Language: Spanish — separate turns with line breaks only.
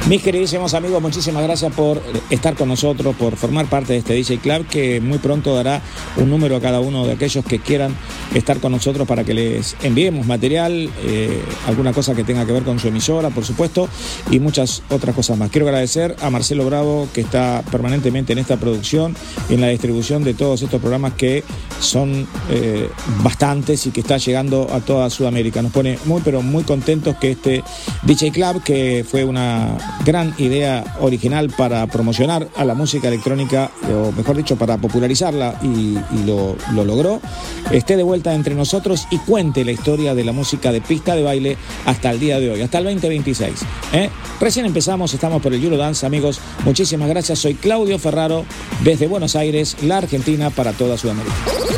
Mis queridísimos amigos, muchísimas gracias por estar con nosotros, por formar parte de este DJ Club, que muy pronto dará un número a cada uno de aquellos que quieran estar con nosotros para que les enviemos material, alguna cosa que tenga que ver con su emisora, por supuesto, y muchas otras cosas más. Quiero agradecer a Marcelo Bravo, que está permanentemente en esta producción y en la distribución de todos estos programas que son bastantes y que está llegando a toda Sudamérica. Nos pone muy, pero muy contentos que este DJ Club, que fue una gran idea original para promocionar a la música electrónica, o mejor dicho, para popularizarla, y lo logró, esté de vuelta entre nosotros y cuente la historia de la música de pista de baile hasta el día de hoy, hasta el 2026. Recién empezamos, estamos por el Eurodance, amigos. Muchísimas gracias. Soy Claudio Ferraro, desde Buenos Aires, la Argentina, para toda Sudamérica.